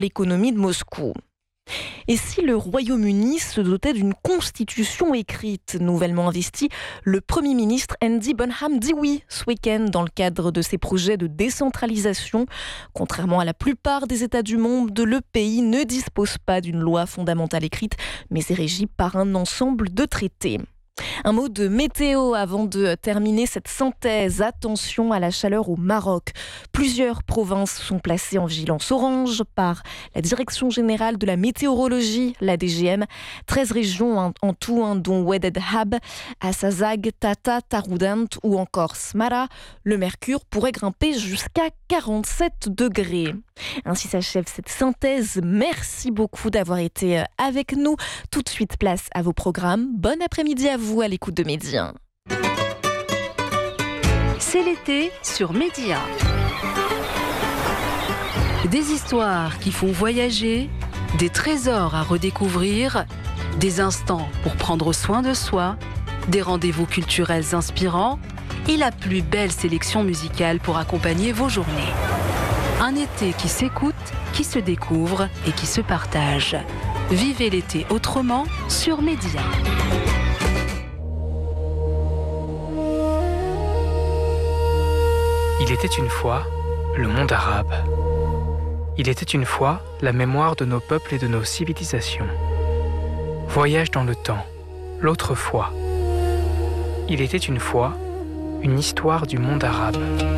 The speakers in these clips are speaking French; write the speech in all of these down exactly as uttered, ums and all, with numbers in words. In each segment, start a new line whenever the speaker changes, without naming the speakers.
l'économie de Moscou. Et si le Royaume-Uni se dotait d'une constitution écrite nouvellement investie, le Premier ministre Andy Bonham dit oui ce week-end dans le cadre de ses projets de décentralisation. Contrairement à la plupart des États du monde, le pays ne dispose pas d'une loi fondamentale écrite, mais est régi par un ensemble de traités. Un mot de météo avant de terminer cette synthèse. Attention à la chaleur au Maroc. Plusieurs provinces sont placées en vigilance orange par la Direction générale de la météorologie, la D G M. treize régions en tout, hein, dont Oued Hab, Assazag, Tata, Taroudant ou encore Smara. Le mercure pourrait grimper jusqu'à quarante-sept degrés. Ainsi s'achève cette synthèse. Merci beaucoup d'avoir été avec nous. Tout de suite, place à vos programmes. Bon après-midi à vous à l'écoute de Média.
C'est l'été sur Média. Des histoires qui font voyager, des trésors à redécouvrir, des instants pour prendre soin de soi, des rendez-vous culturels inspirants et la plus belle sélection musicale pour accompagner vos journées. Un été qui s'écoute, qui se découvre et qui se partage. Vivez l'été autrement sur Média.
Il était une fois le monde arabe. Il était une fois la mémoire de nos peuples et de nos civilisations. Voyage dans le temps, l'autre fois. Il était une fois une histoire du monde arabe.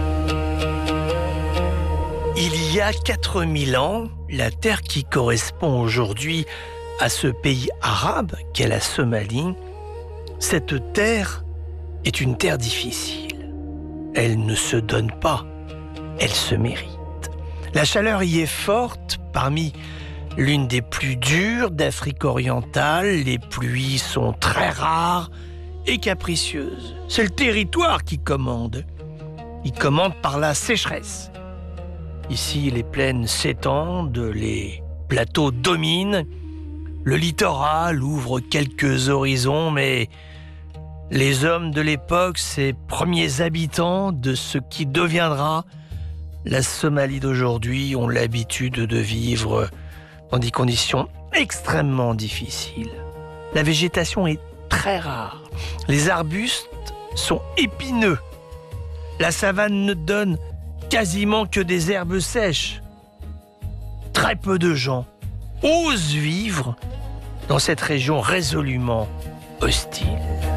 Il y a quatre mille ans, la terre qui correspond aujourd'hui à ce pays arabe qu'est la Somalie, cette terre est une terre difficile. Elle ne se donne pas, elle se mérite. La chaleur y est forte, parmi l'une des plus dures d'Afrique orientale. Les pluies sont très rares et capricieuses. C'est le territoire qui commande. Il commande par la sécheresse. Ici, les plaines s'étendent, les plateaux dominent. Le littoral ouvre quelques horizons, mais les hommes de l'époque, ces premiers habitants de ce qui deviendra la Somalie d'aujourd'hui, ont l'habitude de vivre dans des conditions extrêmement difficiles. La végétation est très rare. Les arbustes sont épineux. La savane ne donne quasiment que des herbes sèches. Très peu de gens osent vivre dans cette région résolument hostile.